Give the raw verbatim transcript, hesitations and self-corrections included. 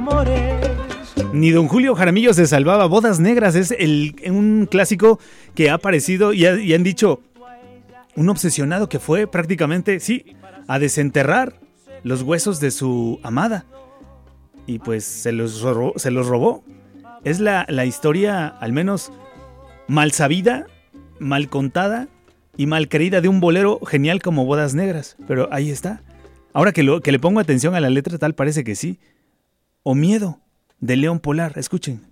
Ni don Julio Jaramillo se salvaba. Bodas Negras es el, un clásico que ha aparecido y, ha, y han dicho un obsesionado que fue prácticamente, sí, a desenterrar los huesos de su amada. Y pues se los robó. Se los robó. Es la, la historia, al menos mal sabida, mal contada y mal creída de un bolero genial como Bodas Negras. Pero ahí está. Ahora que, lo, que le pongo atención a la letra, tal parece que sí. O Miedo, de León Polar. Escuchen.